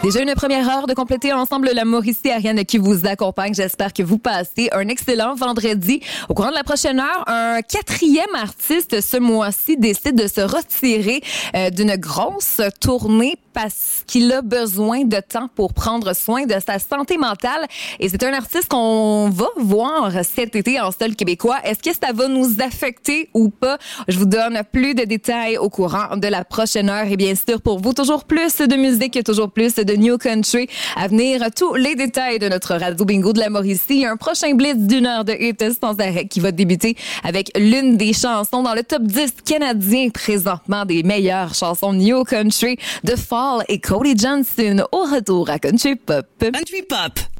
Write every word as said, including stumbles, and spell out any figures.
Déjà une première heure de compléter ensemble la Mauricie Ariane qui vous accompagne. J'espère que vous passez un excellent vendredi. Au courant de la prochaine heure, un quatrième artiste ce mois-ci décide de se retirer euh, d'une grosse tournée parce qu'il a besoin de temps pour prendre soin de sa santé mentale. Et c'est un artiste qu'on va voir cet été en sol québécois. Est-ce que ça va nous affecter ou pas? Je vous donne plus de détails au courant de la prochaine heure. Et bien sûr, pour vous, toujours plus de musique, toujours plus de New Country. À venir, tous les détails de notre radio bingo de la Mauricie. Un prochain blitz d'une heure de hits sans arrêt qui va débuter avec l'une des chansons dans le top dix canadien présentement des meilleures chansons New Country de Fall et Cody Johnson au retour à Country Pop. Country Pop.